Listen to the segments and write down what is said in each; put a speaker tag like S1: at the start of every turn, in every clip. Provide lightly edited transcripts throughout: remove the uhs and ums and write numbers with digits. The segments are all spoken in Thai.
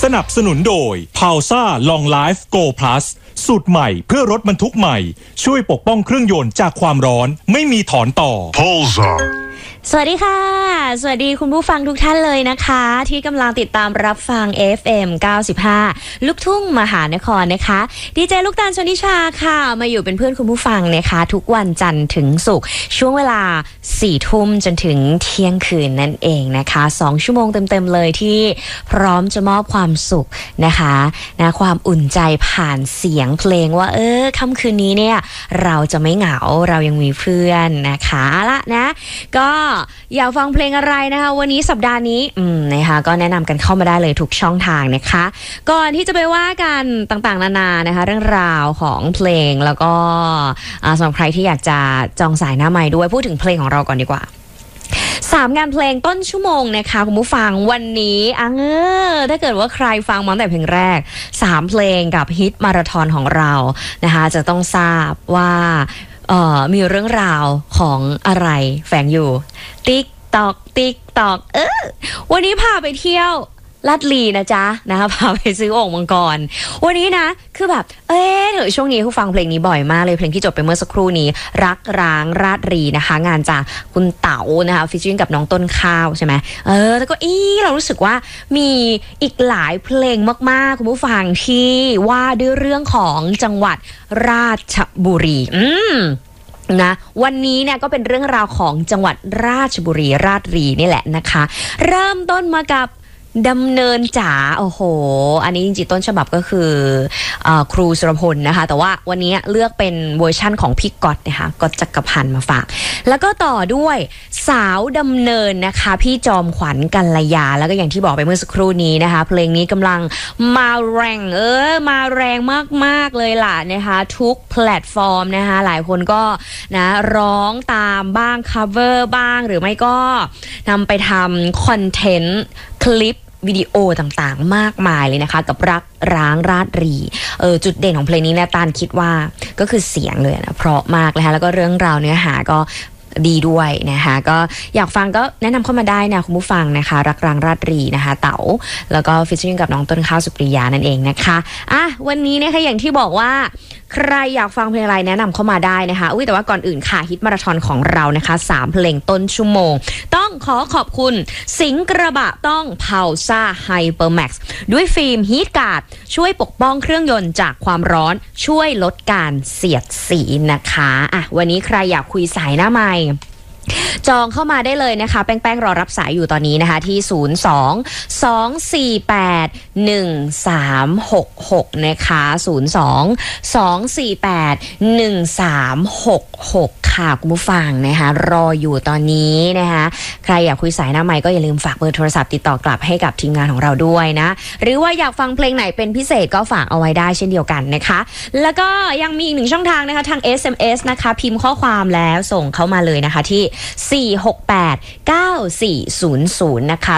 S1: สนับสนุนโดย Pausa Long Life Go Plus สูตรใหม่เพื่อรถบรรทุกใหม่ช่วยปกป้องเครื่องยนต์จากความร้อนไม่มีถอนต่อ
S2: Pausa
S3: สวัสดีค่ะสวัสดีคุณผู้ฟังทุกท่านเลยนะคะที่กำลังติดตามรับฟัง FM 95 ลูกทุ่งมหานครนะคะดีเจลูกตาลชนิชาค่ะมาอยู่เป็นเพื่อนคุณผู้ฟังนะคะทุกวันจันทร์ถึงศุกร์ช่วงเวลา 4 ทุ่มจนถึงเที่ยงคืนนั่นเองนะคะ2 ชั่วโมงเต็มๆเลยที่พร้อมจะมอบความสุขนะคะความอุ่นใจผ่านเสียงเพลงว่าค่ำคืนนี้เนี่ยเราจะไม่เหงาเรายังมีเพื่อนนะคะละนะก็อยากฟังเพลงอะไรนะคะวันนี้สัปดาห์นี้นะคะก็แนะนำกันเข้ามาได้เลยทุกช่องทางนะคะก่อนที่จะไปว่ากันต่างๆนานานะคะเรื่องราวของเพลงแล้วก็สำหรับใครที่อยากจะจองสายหน้าไมค์ด้วยพูดถึงเพลงของเราก่อนดีกว่า3 งานเพลงต้นชั่วโมงนะคะคุณผู้ฟังวันนี้ถ้าเกิดว่าใครฟังมาตั้งแต่เพลงแรก3 เพลงกับฮิตมาราธอนของเรานะคะจะต้องทราบว่ามีเรื่องราวของอะไรแฝงอยู่ติ๊กตอกวันนี้พาไปเที่ยวลาดลีนะจ๊ะนะคะพาไปซื้อโอ่งมังกรวันนี้นะคือแบบเถอะช่วงนี้คุณฟังเพลงนี้บ่อยมากเลยเพลงที่จบไปเมื่อสักครู่นี้รักร้างราดรีนะคะงานจากคุณเต๋านะคะฟีเจอริ่งกับน้องต้นข้าวใช่ไหมแล้วก็เรารู้สึกว่ามีอีกหลายเพลงมากๆคุณผู้ฟังที่ว่าด้วยเรื่องของจังหวัดราชบุรีนะวันนี้เนี่ยก็เป็นเรื่องราวของจังหวัดราชบุรีราชรีนี่แหละนะคะเริ่มต้นมากับดำเนินจ๋าโอ้โหอันนี้จริงๆต้นฉบับก็คือครูสุรพลนะคะแต่ว่าวันนี้เลือกเป็นเวอร์ชั่นของพี่ก๊อตนะคะก๊อตจักรพันธ์มาฝากแล้วก็ต่อด้วยสาวดำเนินนะคะพี่จอมขวัญกัลยาแล้วก็อย่างที่บอกไปเมื่อสักครู่นี้นะคะเพลงนี้กำลังมาแรงมาแรงมากๆเลยล่ะนะคะทุกแพลตฟอร์มนะคะหลายคนก็นะร้องตามบ้าง cover บ้างหรือไม่ก็นำไปทำคอนเทนต์คลิปวิดีโอต่างๆมากมายเลยนะคะกับรักร้างราดรีจุดเด่นของเพลงนี้นะตาลคิดว่าก็คือเสียงเลยนะเพราะมากเลยค่ะแล้วก็เรื่องราวเนื้อหาก็ดีด้วยนะคะก็อยากฟังก็แนะนำเข้ามาได้นะคุณผู้ฟังนะคะรักร้างราดรีนะคะเต๋าแล้วก็ฟีเจอริ่งกับน้องต้นข้าวสุปริยานั่นเองนะคะวันนี้นะคะอย่างที่บอกว่าใครอยากฟังเพลงอะไรแนะนำเข้ามาได้นะคะแต่ว่าก่อนอื่นค่ะฮิตมาราธอนของเรานะคะ3 เพลงต้นชั่วโมงต้องขอขอบคุณสิงห์กระบะต้องเพาซ่าไฮเปอร์แม็กซ์ด้วยฟิล์มฮีทการ์ดช่วยปกป้องเครื่องยนต์จากความร้อนช่วยลดการเสียดสีนะคะวันนี้ใครอยากคุยสายหน้าไมค์จองเข้ามาได้เลยนะคะแป้งรอรับสายอยู่ตอนนี้นะคะที่02-248-1366นะคะ02-248-1366ค่ะคุณผู้ฟังนะคะรออยู่ตอนนี้นะคะใครอยากคุยสายหน้าไมค์ก็อย่าลืมฝากเบอร์โทรศัพท์ติดต่อกลับให้กับทีมงานของเราด้วยนะหรือว่าอยากฟังเพลงไหนเป็นพิเศษก็ฝากเอาไว้ได้เช่นเดียวกันนะคะแล้วก็ยังมีอีก1 ช่องทางนะคะทาง SMS นะคะพิมพ์ข้อความแล้วส่งเข้ามาเลยนะคะที่4689400นะคะ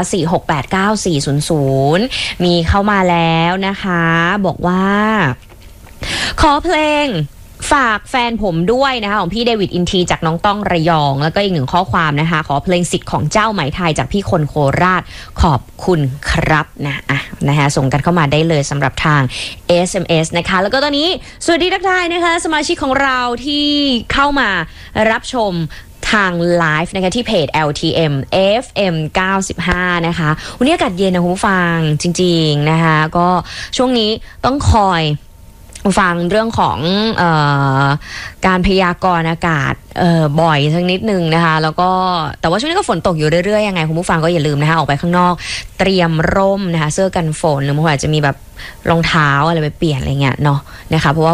S3: 4689400มีเข้ามาแล้วนะคะบอกว่าขอเพลงฝากแฟนผมด้วยนะคะของพี่เดวิดอินทีจากน้องต้องระยองแล้วก็อีก1 ข้อความนะคะขอเพลงสิทธิ์ของเจ้าไหมไทยจากพี่คนโคราชขอบคุณครับนะคะส่งกันเข้ามาได้เลยสำหรับทาง SMS นะคะแล้วก็ตอนนี้สวัสดีทักทายนะคะสมาชิกของเราที่เข้ามารับชมทางไลฟ์นะคะที่เพจ LTM FM 95นะคะวันนี้อากาศเย็นนะคุณผู้ฟังจริงๆนะคะก็ช่วงนี้ต้องคอยฟังเรื่องของการพยากรณ์อากาศบ่อยสักนิดนึงนะคะแล้วก็แต่ว่าช่วงนี้ก็ฝนตกอยู่เรื่อยๆยังไงคุณผู้ฟังก็อย่าลืมนะคะออกไปข้างนอกเตรียมร่มนะคะเสื้อกันฝนหรือว่าอาจจะมีแบบรองเท้าอะไรไปเปลี่ยนอะไรเงี้ยเนาะนะคะเพราะว่า